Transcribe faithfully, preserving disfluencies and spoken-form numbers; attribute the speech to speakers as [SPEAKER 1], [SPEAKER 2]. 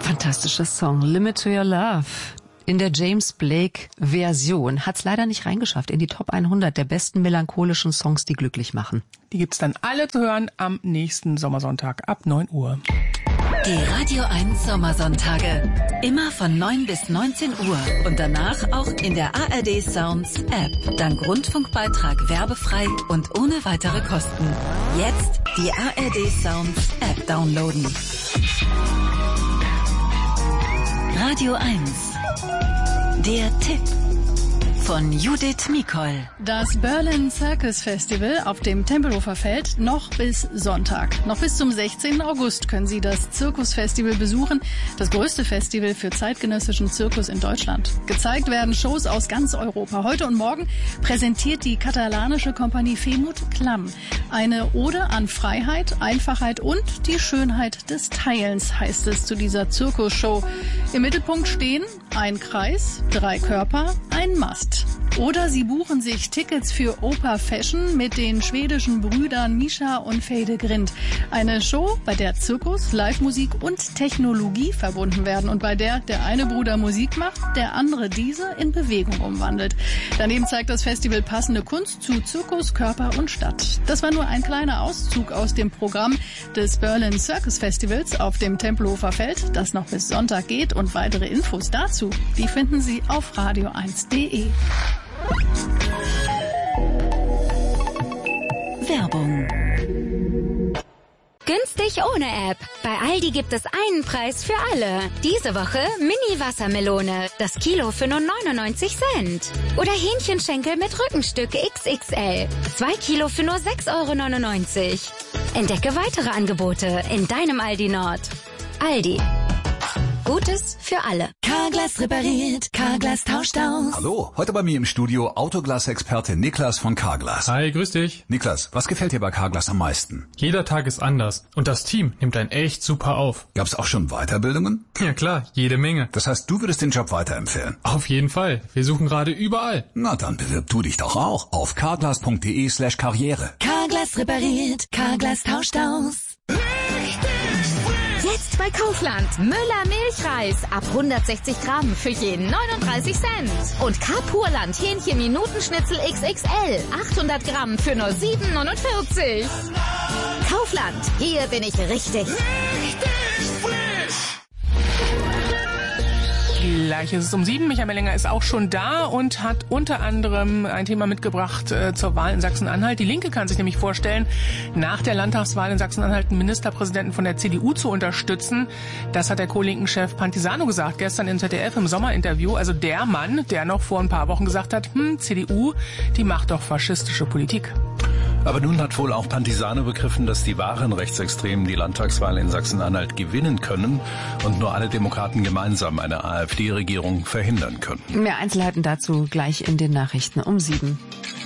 [SPEAKER 1] Fantastischer Song, Limit to Your Love. In der James Blake-Version hat's leider nicht reingeschafft in die Top hundert der besten melancholischen Songs, die glücklich machen.
[SPEAKER 2] Die gibt's dann alle zu hören am nächsten Sommersonntag ab neun Uhr.
[SPEAKER 3] Die Radio eins Sommersonntage. Immer von neun bis neunzehn Uhr. Und danach auch in der A R D Sounds App. Dank Rundfunkbeitrag werbefrei und ohne weitere Kosten. Jetzt die A R D Sounds App downloaden. Radio eins. Der Tipp von Judith Mikol.
[SPEAKER 4] Das Berlin Circus Festival auf dem Tempelhofer Feld noch bis Sonntag. Noch bis zum sechzehnten August können Sie das Zirkusfestival besuchen. Das größte Festival für zeitgenössischen Zirkus in Deutschland. Gezeigt werden Shows aus ganz Europa. Heute und morgen präsentiert die katalanische Kompanie Femut Klamm eine Ode an Freiheit, Einfachheit und die Schönheit des Teilens, heißt es zu dieser Zirkusshow. Im Mittelpunkt stehen ein Kreis, drei Körper, ein Mast. Oder Sie buchen sich Tickets für Oper Fashion mit den schwedischen Brüdern Mischa und Fede Grind. Eine Show, bei der Zirkus, Live-Musik und Technologie verbunden werden und bei der der eine Bruder Musik macht, der andere diese in Bewegung umwandelt. Daneben zeigt das Festival passende Kunst zu Zirkus, Körper und Stadt. Das war nur ein kleiner Auszug aus dem Programm des Berlin Circus Festivals auf dem Tempelhofer Feld, das noch bis Sonntag geht, und weitere Infos dazu, die finden Sie auf radio eins punkt de.
[SPEAKER 3] Werbung.
[SPEAKER 5] Günstig ohne App. Bei Aldi gibt es einen Preis für alle. Diese Woche Mini-Wassermelone. Das Kilo für nur neunundneunzig Cent. Oder Hähnchenschenkel mit Rückenstück X X L. Zwei Kilo für nur sechs Euro neunundneunzig. Entdecke weitere Angebote in deinem Aldi Nord. Aldi. Gutes für alle.
[SPEAKER 3] Carglass repariert, Carglass tauscht aus.
[SPEAKER 6] Hallo, heute bei mir im Studio Autoglas-Experte Niklas von Carglass.
[SPEAKER 7] Hi, grüß dich.
[SPEAKER 6] Niklas, was gefällt dir bei Carglass am meisten?
[SPEAKER 7] Jeder Tag ist anders und das Team nimmt einen echt super auf.
[SPEAKER 6] Gab's auch schon Weiterbildungen?
[SPEAKER 7] Ja klar, jede Menge.
[SPEAKER 6] Das heißt, du würdest den Job weiterempfehlen?
[SPEAKER 7] Auf jeden Fall. Wir suchen gerade überall.
[SPEAKER 6] Na, dann bewirb du dich doch auch auf carglass punkt de slash karriere.
[SPEAKER 3] Carglass repariert, Carglass tauscht aus.
[SPEAKER 5] Jetzt bei Kaufland. Müller Milchreis ab hundertsechzig Gramm für jeden neununddreißig Cent. Und Carpurland Hähnchen Minutenschnitzel X X L. achthundert Gramm für nur sieben neunundvierzig. Kaufland. Hier bin ich richtig. Richtig
[SPEAKER 2] frisch. Gleich ist es um sieben. Michael Mellinger ist auch schon da und hat unter anderem ein Thema mitgebracht äh, zur Wahl in Sachsen-Anhalt. Die Linke kann sich nämlich vorstellen, nach der Landtagswahl in Sachsen-Anhalt einen Ministerpräsidenten von der C D U zu unterstützen. Das hat der Co-Linken-Chef Pantisano gesagt, gestern im Z D F im Sommerinterview. Also der Mann, der noch vor ein paar Wochen gesagt hat, hm, C D U, die macht doch faschistische Politik.
[SPEAKER 8] Aber nun hat wohl auch Pantisano begriffen, dass die wahren Rechtsextremen die Landtagswahl in Sachsen-Anhalt gewinnen können und nur alle Demokraten gemeinsam eine AfD-Regierung verhindern können.
[SPEAKER 1] Mehr Einzelheiten dazu gleich in den Nachrichten um sieben.